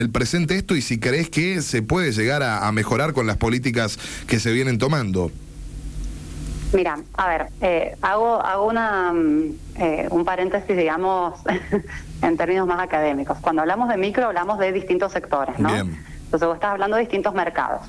el presente esto y si crees que se puede llegar a mejorar con las políticas que se vienen tomando. Mira, a ver, hago un paréntesis, digamos, en términos más académicos. Cuando hablamos de micro, hablamos de distintos sectores, ¿no? Bien. Entonces vos estás hablando de distintos mercados.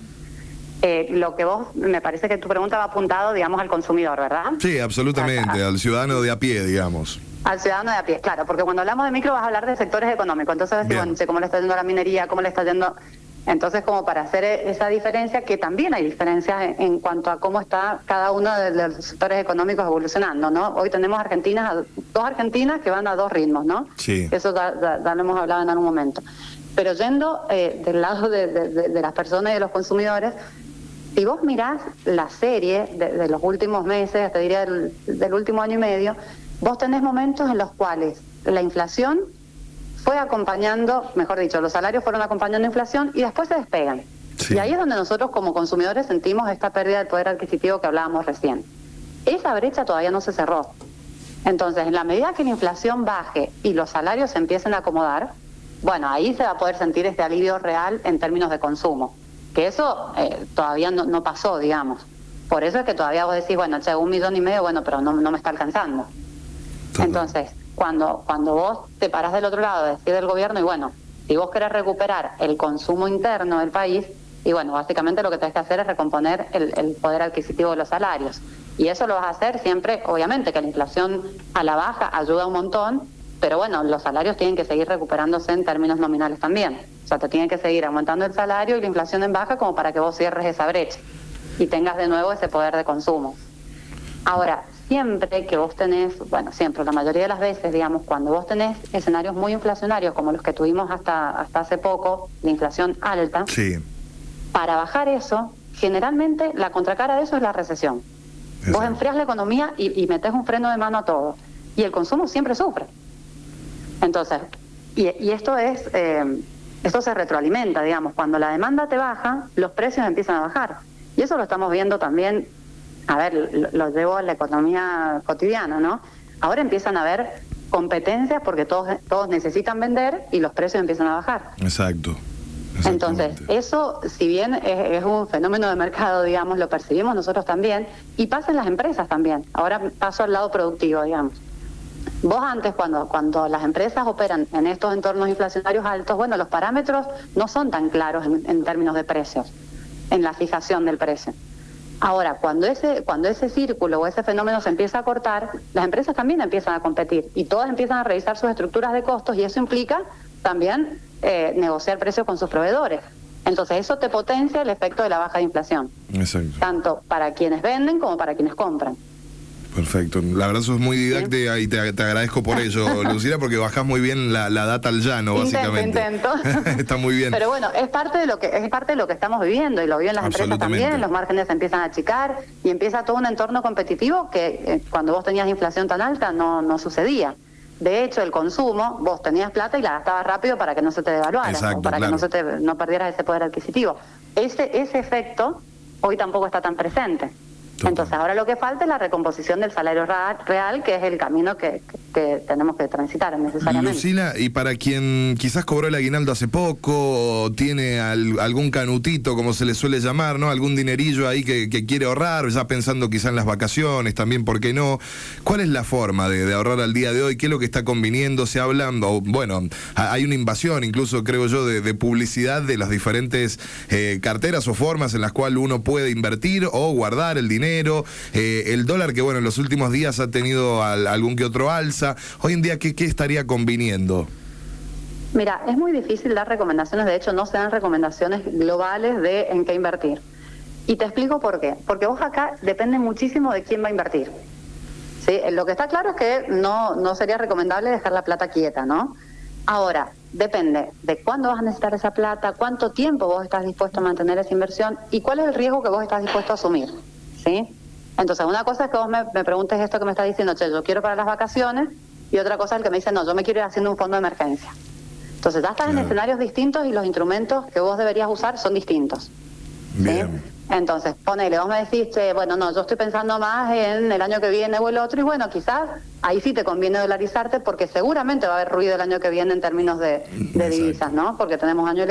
Lo que vos, me parece que tu pregunta va apuntado, digamos, al consumidor, ¿verdad? Sí, absolutamente, al ciudadano de a pie, digamos. Al ciudadano de a pie, claro, porque cuando hablamos de micro vas a hablar de sectores económicos. Entonces vas a decir, bueno, ¿cómo le está yendo a la minería? ¿Cómo le está yendo...? Entonces, como para hacer esa diferencia, que también hay diferencias en cuanto a cómo está cada uno de los sectores económicos evolucionando, ¿no? Hoy tenemos dos Argentinas que van a dos ritmos, ¿no? Sí. Eso ya lo hemos hablado en algún momento. Pero yendo del lado de las personas y de los consumidores, si vos mirás la serie de los últimos meses, te diría del último año y medio, vos tenés momentos en los cuales la inflación fue acompañando, mejor dicho, los salarios fueron acompañando la inflación y después se despegan. Sí. Y ahí es donde nosotros como consumidores sentimos esta pérdida de poder adquisitivo que hablábamos recién. Esa brecha todavía no se cerró. Entonces, en la medida que la inflación baje y los salarios se empiecen a acomodar, bueno, ahí se va a poder sentir este alivio real en términos de consumo. Que eso todavía no pasó, digamos. Por eso es que todavía vos decís, bueno, 1,5 millones, bueno, pero no me está alcanzando. Todo. Entonces, cuando vos te parás del otro lado, decís del gobierno, y bueno, si vos querés recuperar el consumo interno del país, y bueno, básicamente lo que tenés que hacer es recomponer el poder adquisitivo de los salarios. Y eso lo vas a hacer siempre, obviamente, que la inflación a la baja ayuda un montón, pero bueno, los salarios tienen que seguir recuperándose en términos nominales también. O sea, te tienen que seguir aumentando el salario y la inflación en baja como para que vos cierres esa brecha y tengas de nuevo ese poder de consumo. Ahora, siempre que vos tenés, bueno, siempre, la mayoría de las veces, digamos, cuando vos tenés escenarios muy inflacionarios como los que tuvimos hasta hace poco, de inflación alta, Sí. para bajar eso, generalmente la contracara de eso es la recesión. Exacto. Vos enfrías la economía y metés un freno de mano a todo. Y el consumo siempre sufre. Entonces, y esto se retroalimenta, digamos, cuando la demanda te baja, los precios empiezan a bajar. Y eso lo estamos viendo también, a ver, lo llevo a la economía cotidiana, ¿no? Ahora empiezan a haber competencias porque todos necesitan vender y los precios empiezan a bajar. Exacto. Entonces, eso, si bien es un fenómeno de mercado, digamos, lo percibimos nosotros también, y pasa en las empresas también. Ahora paso al lado productivo, digamos. Vos antes, cuando las empresas operan en estos entornos inflacionarios altos, bueno, los parámetros no son tan claros en términos de precios, en la fijación del precio. Ahora, cuando ese círculo o ese fenómeno se empieza a cortar, las empresas también empiezan a competir y todas empiezan a revisar sus estructuras de costos y eso implica también negociar precios con sus proveedores. Entonces, eso te potencia el efecto de la baja de inflación. Exacto. Tanto para quienes venden como para quienes compran. Perfecto. La verdad sos muy didáctica y te agradezco por ello, Lucila, porque bajás muy bien la data al llano, básicamente. Intento. Está muy bien. Pero bueno, es parte de lo que estamos viviendo y lo viven las empresas también, los márgenes se empiezan a achicar y empieza todo un entorno competitivo que cuando vos tenías inflación tan alta no sucedía. De hecho, el consumo, vos tenías plata y la gastabas rápido para que no se te devaluara, exacto, o para claro, que no perdieras ese poder adquisitivo. Ese efecto hoy tampoco está tan presente. Entonces, ahora lo que falta es la recomposición del salario real, que es el camino que tenemos que transitar necesariamente. Lucila, y para quien quizás cobró el aguinaldo hace poco, o tiene algún canutito, como se le suele llamar, ¿no? Algún dinerillo ahí que quiere ahorrar, ya pensando quizás en las vacaciones, también, ¿por qué no? ¿Cuál es la forma de ahorrar al día de hoy? ¿Qué es lo que está conviniendo? Se habla, bueno, hay una invasión, incluso creo yo, de publicidad de las diferentes carteras o formas en las cuales uno puede invertir o guardar el dinero. El dólar que, bueno, en los últimos días ha tenido algún que otro alza. Hoy en día, ¿qué estaría conviniendo? Mira, es muy difícil dar recomendaciones. De hecho, no se dan recomendaciones globales de en qué invertir. Y te explico por qué. Porque vos acá depende muchísimo de quién va a invertir. ¿Sí? Lo que está claro es que no sería recomendable dejar la plata quieta, ¿no? Ahora, depende de cuándo vas a necesitar esa plata, cuánto tiempo vos estás dispuesto a mantener esa inversión y cuál es el riesgo que vos estás dispuesto a asumir. ¿Sí? Entonces, una cosa es que vos me preguntes esto que me estás diciendo, che, yo quiero para las vacaciones, y otra cosa es el que me dice, no, yo me quiero ir haciendo un fondo de emergencia. Entonces, ya estás en escenarios distintos y los instrumentos que vos deberías usar son distintos. ¿sí? Bien. Entonces, ponele, vos me decís, bueno, no, yo estoy pensando más en el año que viene o el otro, y bueno, quizás ahí sí te conviene dolarizarte porque seguramente va a haber ruido el año que viene en términos de divisas, ¿no? Porque tenemos año